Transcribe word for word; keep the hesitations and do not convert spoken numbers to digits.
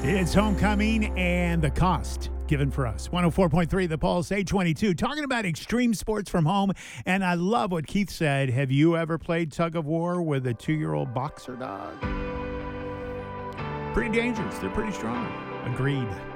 It's homecoming and the cost given for us. one oh four point three The Pulse, eight twenty-two. Talking about extreme sports from home. And I love what Keith said. Have you ever played tug of war with a two-year-old boxer dog? Pretty dangerous. They're pretty strong. Agreed.